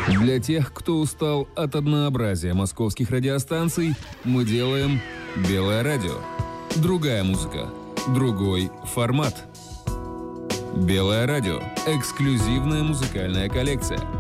Для тех, кто устал от однообразия московских радиостанций, мы делаем «Белое радио». Другая музыка, другой формат. «Белое радио» – эксклюзивная музыкальная коллекция.